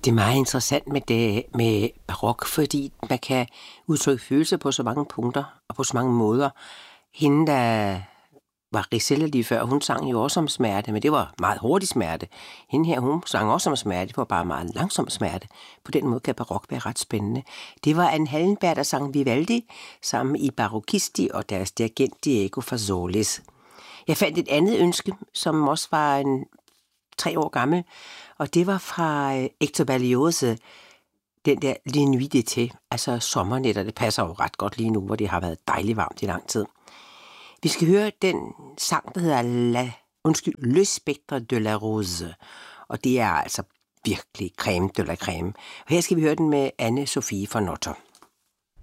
Det er meget interessant med barok, fordi man kan udtrykke følelser på så mange punkter og på så mange måder. Hende, der var Grisella lige før, hun sang jo også om smerte, men det var meget hurtig smerte. Hende her, hun sang også om smerte, det var bare meget langsom smerte. På den måde kan barok være ret spændende. Det var Anne Hallenberg, der sang Vivaldi, sammen i Barocchisti og deres dirigent Diego Fazolis. Jeg fandt et andet ønske, som også var 3 år gammel, og det var fra Hector Berlioz, den der Les Nuits d'été, altså sommernætter. Det passer jo ret godt lige nu, hvor det har været dejligt varmt i lang tid. Vi skal høre den sang, der hedder Le Spectre de la Rose, og det er altså virkelig crème de la crème. Og her skal vi høre den med Anne-Sophie von Otter.